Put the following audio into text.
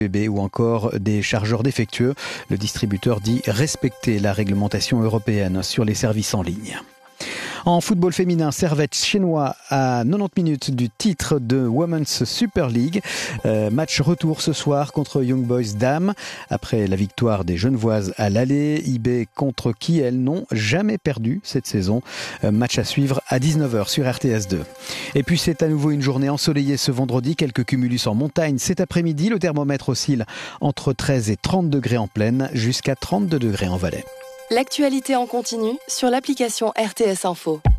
bébé ou encore des chargeurs défectueux. Le distributeur dit respecter la réglementation européenne sur les services en ligne. En football féminin, Servette chinois à 90 minutes du titre de Women's Super League. Match retour ce soir contre Young Boys Dames. Après la victoire des Genevoises à l'aller, IB contre qui elles n'ont jamais perdu cette saison. Match à suivre à 19h sur RTS2. Et puis c'est à nouveau une journée ensoleillée ce vendredi. Quelques cumulus en montagne cet après-midi. Le thermomètre oscille entre 13 et 30 degrés en plaine jusqu'à 32 degrés en Valais. L'actualité en continu sur l'application RTS Info.